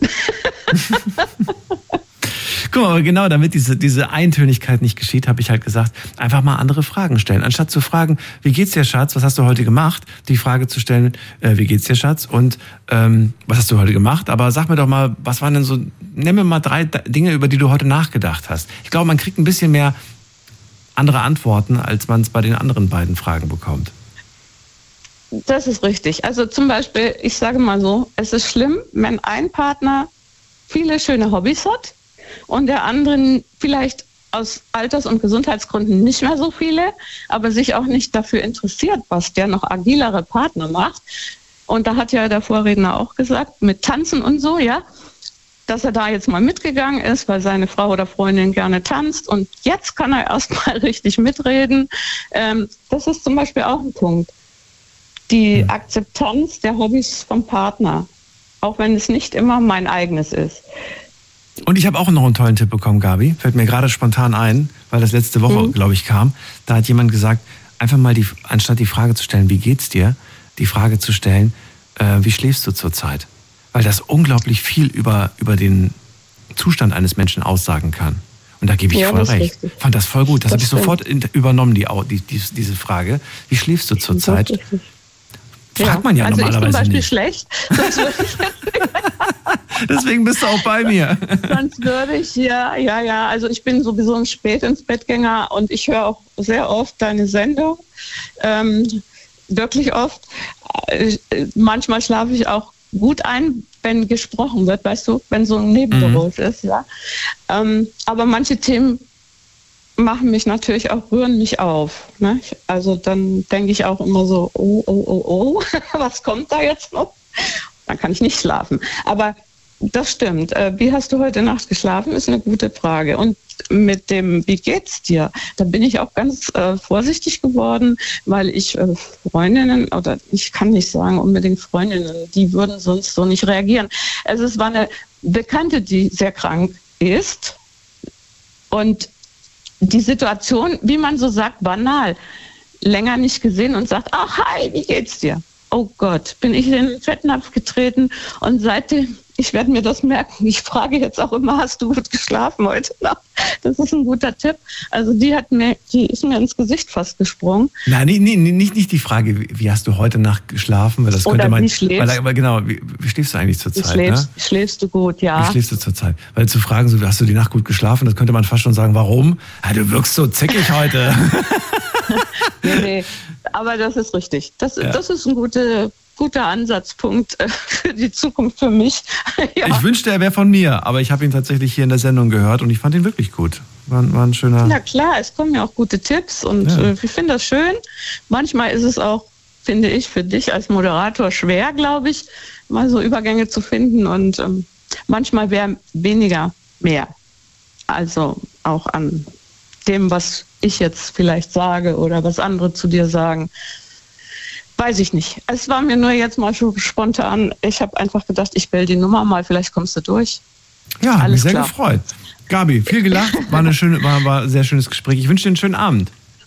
Guck mal, aber genau damit diese, diese Eintönigkeit nicht geschieht, habe ich halt gesagt, einfach mal andere Fragen stellen. Anstatt zu fragen, wie geht's dir, Schatz, was hast du heute gemacht? Die Frage zu stellen, äh, wie geht's dir, Schatz? Und ähm, was hast du heute gemacht? Aber sag mir doch mal, was waren denn so, nenn mir mal drei Dinge, über die du heute nachgedacht hast. Ich glaube, man kriegt ein bisschen mehr andere Antworten, als man es bei den anderen beiden Fragen bekommt. Das ist richtig. Also zum Beispiel, ich sage mal so, es ist schlimm, wenn ein Partner viele schöne Hobbys hat und der andere vielleicht aus Alters- und Gesundheitsgründen nicht mehr so viele, aber sich auch nicht dafür interessiert, was der noch agilere Partner macht. Und da hat ja der Vorredner auch gesagt, mit Tanzen und so, ja, dass er da jetzt mal mitgegangen ist, weil seine Frau oder Freundin gerne tanzt. Und jetzt kann er erst mal richtig mitreden. Ähm, das ist zum Beispiel auch ein Punkt. Die Akzeptanz der Hobbys vom Partner, auch wenn es nicht immer mein eigenes ist. Und ich habe auch noch einen tollen Tipp bekommen, Gabi. Fällt mir gerade spontan ein, weil das letzte Woche, mhm. glaube ich, kam. Da hat jemand gesagt, einfach mal, die, anstatt die Frage zu stellen, wie geht's dir, die Frage zu stellen, äh, wie schläfst du zurzeit? Weil das unglaublich viel über, über den Zustand eines Menschen aussagen kann. Und da gebe ich ja, voll recht. Ich fand das voll gut. Das, das habe ich sofort in, übernommen, die, die, die, diese Frage. Wie schläfst du zurzeit? Fragt man ja also normalerweise ich zum Beispiel nicht. Schlecht, sonst würde ich Deswegen bist du auch bei mir. Sonst würde ich, ja, ja, ja. Also ich bin sowieso ein spät ins Bettgänger und ich höre auch sehr oft deine Sendung. Ähm, wirklich oft. Äh, manchmal schlafe ich auch gut ein, wenn gesprochen wird, weißt du, wenn so ein Nebengeräusch mhm. ist, ja. Ähm, aber manche Themen machen mich natürlich auch, rühren mich auf. Ne? Also dann denke ich auch immer so, oh, oh, oh, oh, was kommt da jetzt noch? Dann kann ich nicht schlafen. Aber das stimmt. Äh, wie hast du heute Nacht geschlafen, ist eine gute Frage. Und mit dem, wie geht's dir? Da bin ich auch ganz äh, vorsichtig geworden, weil ich äh, Freundinnen, oder ich kann nicht sagen unbedingt Freundinnen, die würden sonst so nicht reagieren. Also es war eine Bekannte, die sehr krank ist. Und die Situation, wie man so sagt, banal, länger nicht gesehen und sagt, ach, hi, wie geht's dir? Oh Gott, bin ich in den Fettnapf getreten und seitdem, ich werde mir das merken, ich frage jetzt auch immer, hast du gut geschlafen heute Nacht? Das ist ein guter Tipp. Also die hat mir, die ist mir ins Gesicht fast gesprungen. Nein, nee, nee, nicht, nicht die Frage, wie, wie hast du heute Nacht geschlafen? Weil das Oder könnte man, wie schläfst weil, aber genau, wie, wie schläfst du eigentlich zurzeit? Wie schläfst, ne? schläfst du gut, ja. Wie schläfst du zurzeit? Weil zu fragen, so, hast du die Nacht gut geschlafen, das könnte man fast schon sagen, warum? Ja, du wirkst so zickig heute. nee, nee, aber das ist richtig. Das, ja. das ist ein guter, guter Ansatzpunkt für die Zukunft für mich. ja. Ich wünschte, er wäre von mir, aber ich habe ihn tatsächlich hier in der Sendung gehört und ich fand ihn wirklich gut. War, war ein schöner... Ja klar, es kommen ja auch gute Tipps und ja. ich finde das schön. Manchmal ist es auch, finde ich, für dich als Moderator schwer, glaube ich, mal so Übergänge zu finden und ähm, manchmal wäre weniger mehr. Also auch an dem, was ich jetzt vielleicht sage oder was andere zu dir sagen. Weiß ich nicht. Es war mir nur jetzt mal schon spontan. Ich habe einfach gedacht, ich wähle die Nummer mal, vielleicht kommst du durch. Ja, hat mich sehr klar. gefreut. Gabi, viel gelacht, war eine schöne, war, war ein sehr schönes Gespräch. Ich wünsche dir einen schönen Abend.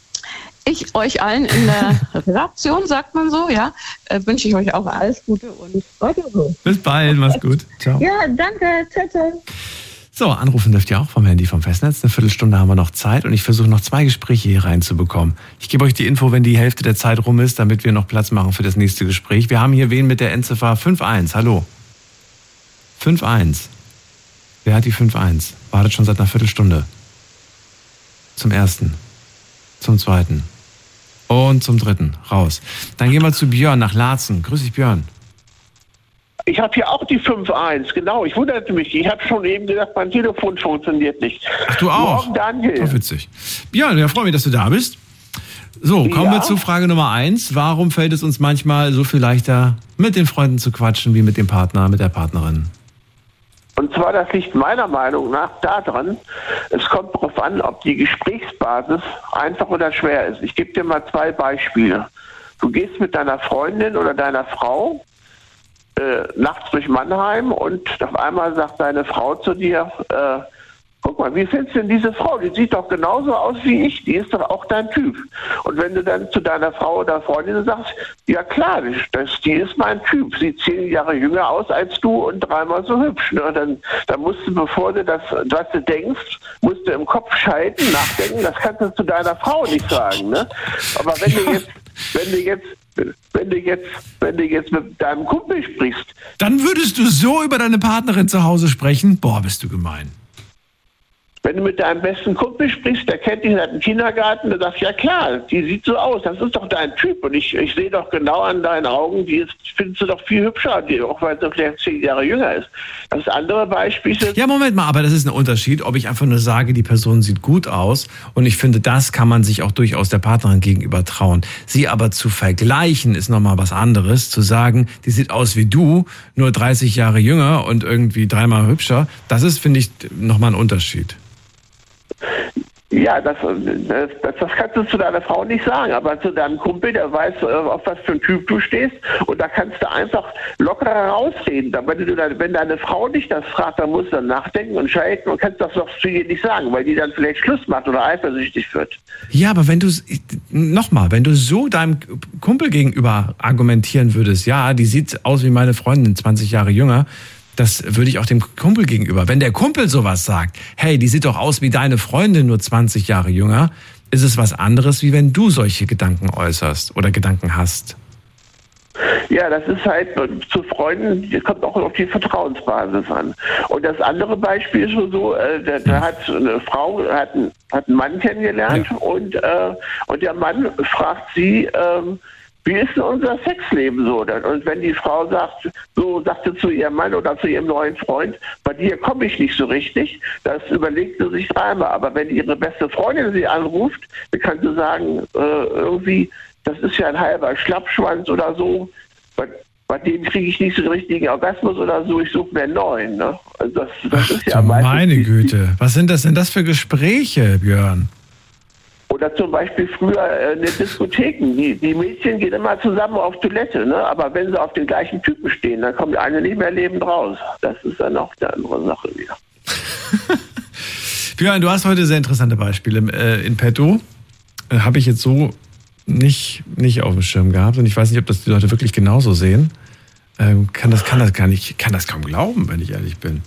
Ich euch allen in der Redaktion, sagt man so, ja, äh, wünsche ich euch auch alles Gute und weiter so. Bis bald, mach's gut. Ciao. Ja, danke. Ciao, ciao. So, anrufen dürft ihr auch vom Handy vom Festnetz. Eine Viertelstunde haben wir noch Zeit und ich versuche noch zwei Gespräche hier reinzubekommen. Ich gebe euch die Info, wenn die Hälfte der Zeit rum ist, damit wir noch Platz machen für das nächste Gespräch. Wir haben hier wen mit der Endziffer fünf eins. Hallo. fünf eins. Wer hat die fünf eins? Wartet schon seit einer Viertelstunde. Zum ersten. Zum zweiten. Und zum dritten. Raus. Dann gehen wir zu Björn nach Laatzen. Grüß dich, Björn. Ich habe hier auch die fünf eins, genau. Ich wunderte mich. Ich habe schon eben gesagt, mein Telefon funktioniert nicht. Ach, du auch? Morgen, Daniel. Oh, witzig. Björn, ja, freue mich, dass du da bist. So, kommen ja. wir zu Frage Nummer eins. Warum fällt es uns manchmal so viel leichter, mit den Freunden zu quatschen, wie mit dem Partner, mit der Partnerin? Und zwar, das liegt meiner Meinung nach daran, es kommt darauf an, ob die Gesprächsbasis einfach oder schwer ist. Ich gebe dir mal zwei Beispiele. Du gehst mit deiner Freundin oder deiner Frau Äh, nachts durch Mannheim und auf einmal sagt deine Frau zu dir, äh, guck mal, wie findest du denn diese Frau? Die sieht doch genauso aus wie ich, die ist doch auch dein Typ. Und wenn du dann zu deiner Frau oder Freundin sagst, ja klar, das, die ist mein Typ, sieht zehn Jahre jünger aus als du und dreimal so hübsch. Ne? Dann, dann musst du, bevor du das, was du denkst, musst du im Kopf schalten, nachdenken, das kannst du zu deiner Frau nicht sagen. Ne? Aber wenn du jetzt, wenn du jetzt Wenn du jetzt, wenn du jetzt mit deinem Kumpel sprichst. Dann würdest du so über deine Partnerin zu Hause sprechen? Boah, bist du gemein. Wenn du mit deinem besten Kumpel sprichst, der kennt dich seit dem Kindergarten, der sagt, ja klar, die sieht so aus, das ist doch dein Typ. Und ich, ich sehe doch genau an deinen Augen, die ist, findest du doch viel hübscher, die, auch weil sie vielleicht zehn Jahre jünger ist. Das andere Beispiel ist... Ja, Moment mal, aber das ist ein Unterschied, ob ich einfach nur sage, die Person sieht gut aus. Und ich finde, das kann man sich auch durchaus der Partnerin gegenüber trauen. Sie aber zu vergleichen, ist nochmal was anderes. Zu sagen, die sieht aus wie du, nur dreißig Jahre jünger und irgendwie dreimal hübscher, das ist, finde ich, nochmal ein Unterschied. Ja, das, das, das kannst du zu deiner Frau nicht sagen, aber zu deinem Kumpel, der weiß, auf was für ein Typ du stehst, und da kannst du einfach locker herausreden. Wenn, du, wenn deine Frau dich das fragt, dann musst du dann nachdenken und schalten und kannst das doch zu ihr nicht sagen, weil die dann vielleicht Schluss macht oder eifersüchtig wird. Ja, aber wenn du, nochmal, wenn du so deinem Kumpel gegenüber argumentieren würdest, ja, die sieht aus wie meine Freundin, zwanzig Jahre jünger, das würde ich auch dem Kumpel gegenüber. Wenn der Kumpel sowas sagt, hey, die sieht doch aus wie deine Freundin, nur zwanzig Jahre jünger, ist es was anderes, wie wenn du solche Gedanken äußerst oder Gedanken hast. Ja, das ist halt zu Freunden, das kommt auch auf die Vertrauensbasis an. Und das andere Beispiel ist so, äh, da, da hat eine Frau hat einen, hat einen Mann kennengelernt, ja. und, äh, und der Mann fragt sie, ähm, wie ist denn unser Sexleben so? Und wenn die Frau sagt, so sagte zu ihrem Mann oder zu ihrem neuen Freund, bei dir komme ich nicht so richtig, das überlegt sie sich dreimal. Aber wenn ihre beste Freundin sie anruft, dann kann sie sagen, äh, irgendwie, das ist ja ein halber Schlappschwanz oder so, bei, bei dem kriege ich nicht so den richtigen Orgasmus oder so, ich suche mir einen neuen. Ne? Also das, das Ach, ist ja meine Güte, was sind das denn das für Gespräche, Björn? Oder zum Beispiel früher äh, in den Diskotheken. Die, die Mädchen gehen immer zusammen auf Toilette, ne? Aber wenn sie auf den gleichen Typen stehen, dann kommt eine nicht mehr lebend raus. Das ist dann auch eine andere Sache wieder. Björn, du hast heute sehr interessante Beispiele äh, in petto. Äh, Habe ich jetzt so nicht, nicht auf dem Schirm gehabt. Und ich weiß nicht, ob das die Leute wirklich genauso sehen. Ähm, kann das, kann das gar nicht, kann das kaum glauben, wenn ich ehrlich bin.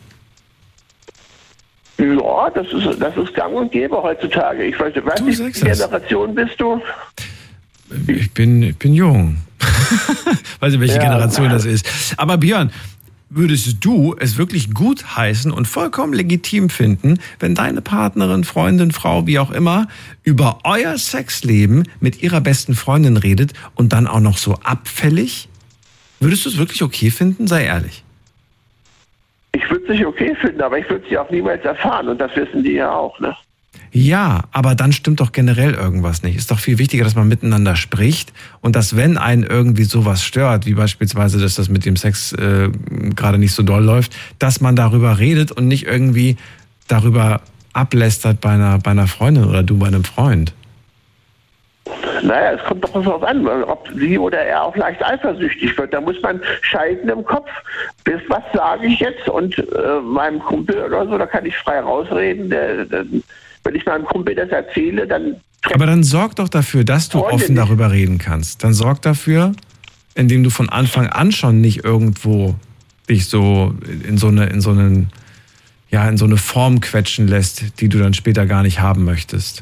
Ja, das ist, das ist gang und gäbe heutzutage. Ich weiß, weiß nicht, welche Generation bist du? Ich bin, ich bin jung. Weiß nicht, welche ja. Generation das ist. Aber Björn, würdest du es wirklich gut heißen und vollkommen legitim finden, wenn deine Partnerin, Freundin, Frau, wie auch immer, über euer Sexleben mit ihrer besten Freundin redet und dann auch noch so abfällig? Würdest du es wirklich okay finden? Sei ehrlich. Ich würde es nicht okay finden, aber ich würde es ja auch niemals erfahren, und das wissen die ja auch, ne? Ja, aber dann stimmt doch generell irgendwas nicht. Ist doch viel wichtiger, dass man miteinander spricht und dass, wenn einen irgendwie sowas stört, wie beispielsweise, dass das mit dem Sex äh, gerade nicht so doll läuft, dass man darüber redet und nicht irgendwie darüber ablästert bei einer, bei einer Freundin oder du bei einem Freund. Naja, es kommt doch darauf an, ob sie oder er auch leicht eifersüchtig wird. Da muss man schalten im Kopf. Was sage ich jetzt? Und äh, meinem Kumpel oder so, da kann ich frei rausreden. Der, der, wenn ich meinem Kumpel das erzähle, dann... Aber dann sorg doch dafür, dass du offen darüber reden kannst. Dann sorg dafür, indem du von Anfang an schon nicht irgendwo dich so in so eine, in so einen, ja, in so eine Form quetschen lässt, die du dann später gar nicht haben möchtest.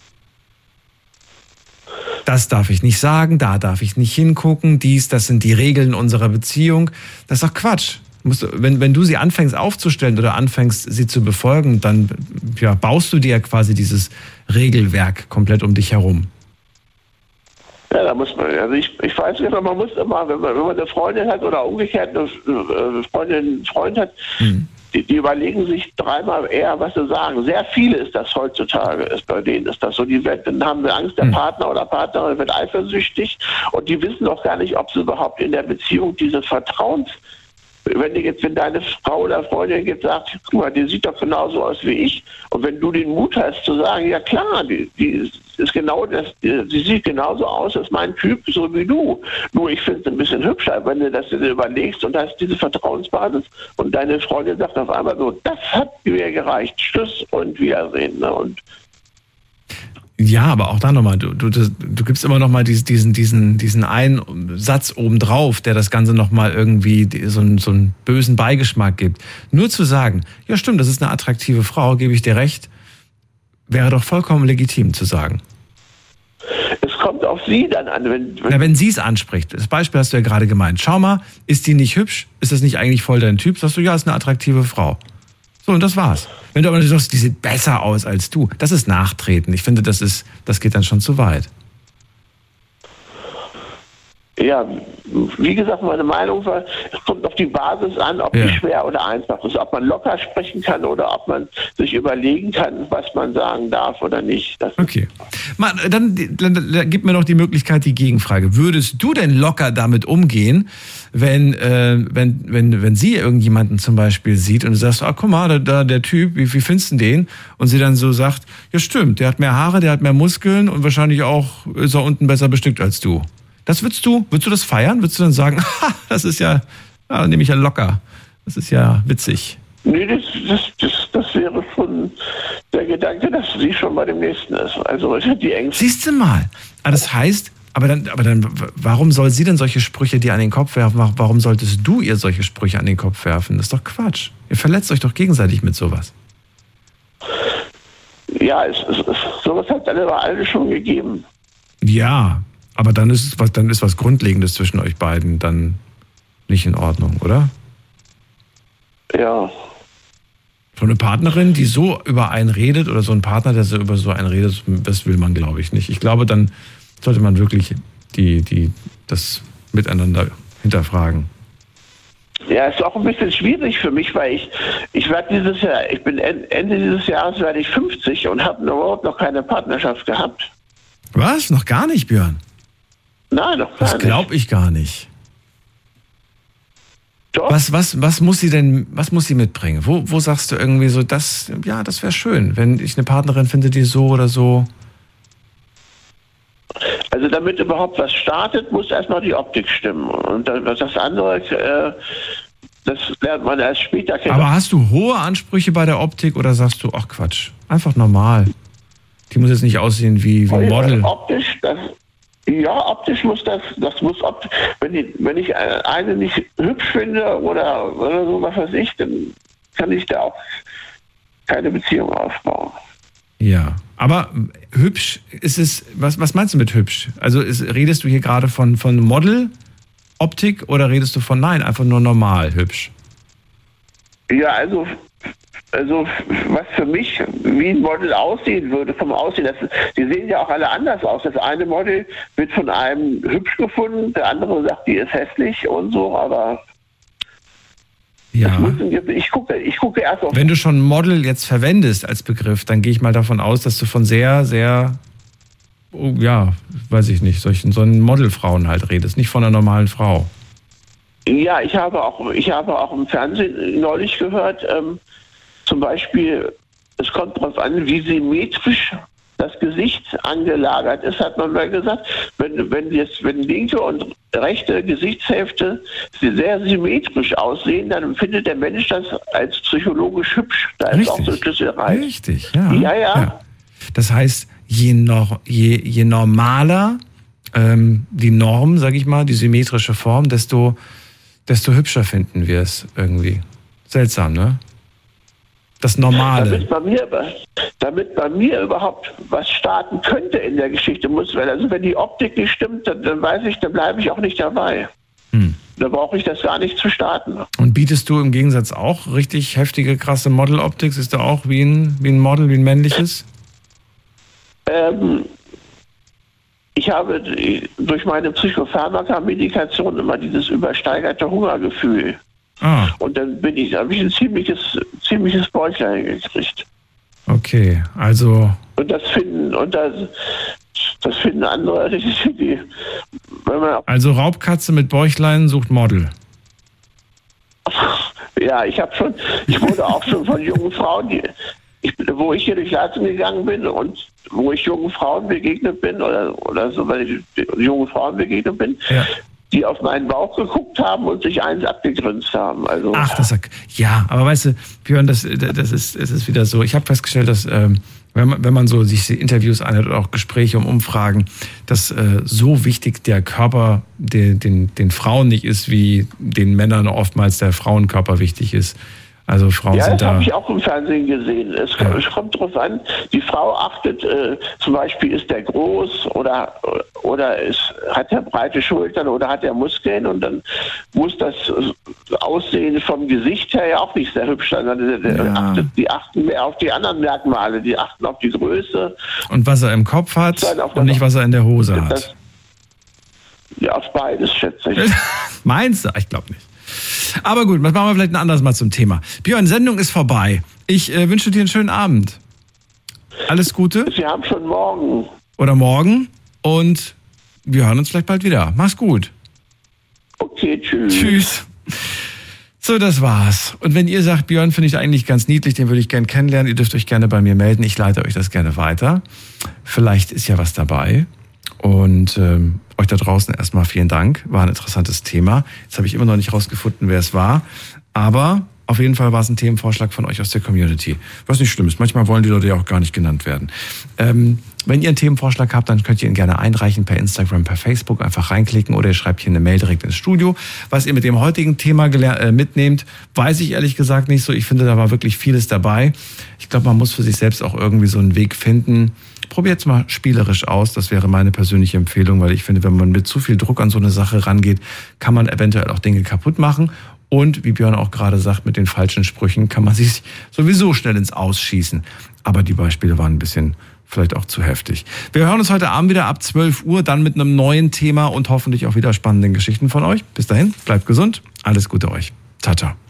Das darf ich nicht sagen, da darf ich nicht hingucken, dies, das sind die Regeln unserer Beziehung. Das ist doch Quatsch. Musst du, wenn, wenn du sie anfängst aufzustellen oder anfängst, sie zu befolgen, dann ja, baust du dir ja quasi dieses Regelwerk komplett um dich herum. Ja, da muss man, also ich, ich weiß nicht, man muss immer, wenn man, wenn man eine Freundin hat oder umgekehrt eine Freundin, einen Freund hat, mhm. Die, die überlegen sich dreimal eher, was sie sagen. Sehr viele ist das heutzutage, ist bei denen ist das so. Die werden, dann haben sie Angst, der Partner oder Partnerin wird eifersüchtig, und die wissen auch gar nicht, ob sie überhaupt in der Beziehung dieses Vertrauens, wenn die jetzt, wenn deine Frau oder Freundin jetzt sagt, guck mal, die sieht doch genauso aus wie ich, und wenn du den Mut hast zu sagen, ja klar, die, die ist genau das, die, sie sieht genauso aus als mein Typ, so wie du. Nur ich finde es ein bisschen hübscher, wenn du das dir überlegst und hast diese Vertrauensbasis, und deine Freundin sagt auf einmal so, das hat mir gereicht, Tschüss und Wiedersehen. Ne? Und ja, aber auch da nochmal, du, du, du gibst immer nochmal diesen, diesen, diesen, diesen einen Satz obendrauf, der das Ganze nochmal irgendwie so einen, so einen bösen Beigeschmack gibt. Nur zu sagen, ja stimmt, das ist eine attraktive Frau, gebe ich dir recht, wäre doch vollkommen legitim zu sagen. Es kommt auf sie dann an. Wenn, wenn, Na, wenn sie es anspricht, das Beispiel hast du ja gerade gemeint, schau mal, ist die nicht hübsch? Ist das nicht eigentlich voll dein Typ? Sagst du, ja, ist eine attraktive Frau. So, und das war's. Wenn du aber sagst, die sieht besser aus als du, das ist Nachtreten. Ich finde, das ist, das geht dann schon zu weit. Ja, wie gesagt, meine Meinung war, es kommt auf die Basis an, ob ja. die schwer oder einfach ist, ob man locker sprechen kann oder ob man sich überlegen kann, was man sagen darf oder nicht. Das okay. Mal, dann, dann, dann gib mir noch die Möglichkeit, die Gegenfrage. Würdest du denn locker damit umgehen, wenn, äh, wenn, wenn, wenn sie irgendjemanden zum Beispiel sieht und du sagst, ah, guck mal, da, da der Typ, wie, wie findest du den? Und sie dann so sagt, ja stimmt, der hat mehr Haare, der hat mehr Muskeln und wahrscheinlich auch ist er unten besser bestückt als du. Das würdest du, würdest du das feiern? Würdest du dann sagen, ha, das ist ja, ja nehme ich ja locker. Das ist ja witzig. Nee, das, das, das, das wäre schon der Gedanke, dass sie schon bei dem Nächsten ist. Also die Ängste. Siehst du mal. Aber das heißt, aber dann, aber dann, warum soll sie denn solche Sprüche dir an den Kopf werfen? Warum solltest du ihr solche Sprüche an den Kopf werfen? Das ist doch Quatsch. Ihr verletzt euch doch gegenseitig mit sowas. Ja, es, es, es, sowas hat dann aber alle schon gegeben. Ja, aber dann ist was, dann ist was Grundlegendes zwischen euch beiden dann nicht in Ordnung, oder? Ja. So eine Partnerin, die so über einen redet oder so ein Partner, der so über so einen redet, das will man, glaube ich, nicht. Ich glaube, dann sollte man wirklich die, die, das miteinander hinterfragen. Ja, ist auch ein bisschen schwierig für mich, weil ich, ich werde dieses Jahr, ich bin Ende dieses Jahres werde ich fünfzig und habe überhaupt noch keine Partnerschaft gehabt. Was? Noch gar nicht, Björn? Nein, noch gar das nicht. Das glaube ich gar nicht. Doch. Was, was, was muss sie denn, was muss sie mitbringen? Wo, wo sagst du irgendwie so, das, ja, das wäre schön, wenn ich eine Partnerin finde, die so oder so. Also damit überhaupt was startet, muss erstmal die Optik stimmen. Und das andere, äh, das lernt man erst später kennen. Aber hast du hohe Ansprüche bei der Optik oder sagst du, ach Quatsch, einfach normal? Die muss jetzt nicht aussehen wie, wie ein Model. Optisch, das, ja, optisch muss das, das muss optisch, wenn ich, wenn ich eine nicht hübsch finde oder, oder so, was weiß ich, dann kann ich da auch keine Beziehung aufbauen. Ja, aber hübsch ist es, was, was meinst du mit hübsch? Also ist, redest du hier gerade von, von Model-Optik oder redest du von, nein, einfach nur normal hübsch? Ja, also, also was für mich wie ein Model aussehen würde, vom Aussehen, das, die sehen ja auch alle anders aus. Das eine Model wird von einem hübsch gefunden, der andere sagt, die ist hässlich und so, aber ja. Muss, ich gucke ich gucke erst auf... Wenn du schon Model jetzt verwendest als Begriff, dann gehe ich mal davon aus, dass du von sehr, sehr, oh, ja, weiß ich nicht, solchen, so einen Modelfrauen halt redest, nicht von einer normalen Frau. Ja, ich habe auch, ich habe auch im Fernsehen neulich gehört, ähm, zum Beispiel, es kommt darauf an, wie symmetrisch das Gesicht angelagert ist, hat man mal gesagt. Wenn, wenn jetzt, wenn linke und rechte Gesichtshälfte sehr symmetrisch aussehen, dann empfindet der Mensch das als psychologisch hübsch. Da ist auch so ein Schlüssel rein. Richtig, ja. Ja, ja. ja. Das heißt, je, noch, je, je normaler ähm, die Norm, sag ich mal, die symmetrische Form, desto, desto hübscher finden wir es irgendwie. Seltsam, ne? Das Normale. Damit bei, mir, damit bei mir überhaupt was starten könnte in der Geschichte, muss, also wenn die Optik nicht stimmt, dann, dann weiß ich, dann bleibe ich auch nicht dabei. Hm. Da brauche ich das gar nicht zu starten. Und bietest du im Gegensatz auch richtig heftige, krasse Model-Optik? Ist da auch wie ein, wie ein Model, wie ein männliches? Ähm, ich habe durch meine Psychopharmaka-Medikation immer dieses übersteigerte Hungergefühl. Ah. Und dann bin ich, habe ich ein ziemliches, ziemliches Bäuchlein gekriegt. Okay, also. Und das finden, und das, das finden andere, die, die, wenn man also Raubkatze mit Bäuchlein sucht Model. Ja, ich habe schon, ich wurde auch schon von jungen Frauen, die, ich, wo ich hier durch Leipzig gegangen bin und wo ich jungen Frauen begegnet bin oder, oder so, weil ich jungen Frauen begegnet bin, ja. Die auf meinen Bauch geguckt haben und sich eins abgegrinst haben. Also ach, das ja, aber weißt du, Björn, das, das ist, es ist wieder so. Ich habe festgestellt, dass ähm, wenn man, wenn man so sich Interviews anhört oder auch Gespräche und Umfragen, dass äh, so wichtig der Körper den, den, den Frauen nicht ist, wie den Männern oftmals der Frauenkörper wichtig ist. Also Frauen ja, sind das da... habe ich auch im Fernsehen gesehen. Es, Ja. es kommt darauf an, die Frau achtet, äh, zum Beispiel ist der groß oder, oder ist, hat er breite Schultern oder hat er Muskeln und dann muss das Aussehen vom Gesicht her ja auch nicht sehr hübsch sein. Also, Ja. achtet, die achten mehr auf die anderen Merkmale, die achten auf die Größe. Und was er im Kopf hat Dann auf und nicht, was er in der Hose hat. Das, ja, auf beides, schätze ich. Meinst du? Ich glaube nicht. Aber gut, das machen wir vielleicht ein anderes Mal zum Thema. Björn, Sendung ist vorbei. Ich äh, wünsche dir einen schönen Abend. Alles Gute. Sie haben schon morgen. Oder morgen. Und wir hören uns vielleicht bald wieder. Mach's gut. Okay, tschüss. Tschüss. So, das war's. Und wenn ihr sagt, Björn finde ich eigentlich ganz niedlich, den würde ich gerne kennenlernen, ihr dürft euch gerne bei mir melden. Ich leite euch das gerne weiter. Vielleicht ist ja was dabei. Und ähm, euch da draußen erstmal vielen Dank. War ein interessantes Thema. Jetzt habe ich immer noch nicht rausgefunden, wer es war. Aber auf jeden Fall war es ein Themenvorschlag von euch aus der Community. Was nicht schlimm ist. Manchmal wollen die Leute ja auch gar nicht genannt werden. Ähm, wenn ihr einen Themenvorschlag habt, dann könnt ihr ihn gerne einreichen per Instagram, per Facebook. Einfach reinklicken oder ihr schreibt hier eine Mail direkt ins Studio. Was ihr mit dem heutigen Thema geler- äh, mitnehmt, weiß ich ehrlich gesagt nicht so. Ich finde, da war wirklich vieles dabei. Ich glaube, man muss für sich selbst auch irgendwie so einen Weg finden. Probiert es mal spielerisch aus, das wäre meine persönliche Empfehlung, weil ich finde, wenn man mit zu viel Druck an so eine Sache rangeht, kann man eventuell auch Dinge kaputt machen. Und wie Björn auch gerade sagt, mit den falschen Sprüchen kann man sich sowieso schnell ins Ausschießen. Aber die Beispiele waren ein bisschen vielleicht auch zu heftig. Wir hören uns heute Abend wieder ab zwölf Uhr, dann mit einem neuen Thema und hoffentlich auch wieder spannenden Geschichten von euch. Bis dahin, bleibt gesund, alles Gute euch. Ciao, ciao.